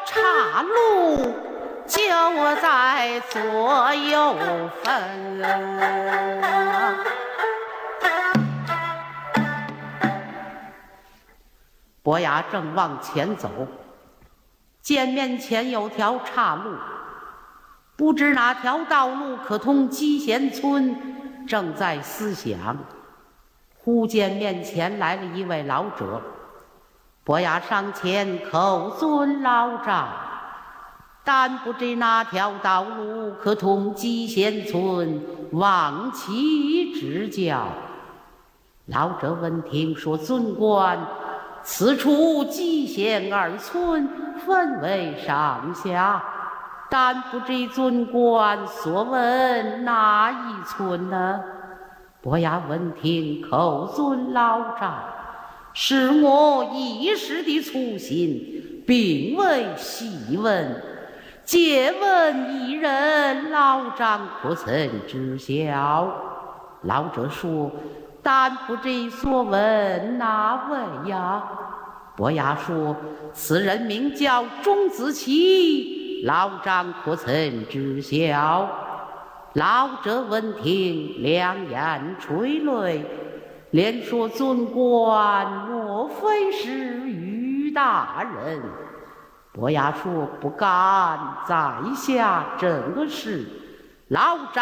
岔路，就在左右分。伯牙正往前走，见面前有条岔路，不知哪条道路可通积贤村，正在思想。忽见面前来了一位老者，伯牙上前叩尊老丈，但不知哪条道路可通积贤村，望其指教。老者闻听说：“尊官，此处积贤二村，分为上下，但不知尊官所问哪一村呢？”伯牙闻听，叩尊老丈，是我一时的粗心，并未细问，借问一人，老丈可曾知晓？老者说：“但不知所问哪位呀？”伯牙说：“此人名叫钟子期，老丈可曾知晓？”老者闻听，两眼垂泪，连说：“尊官，莫非是于大人？”伯牙说：“不敢，在下正是。”老丈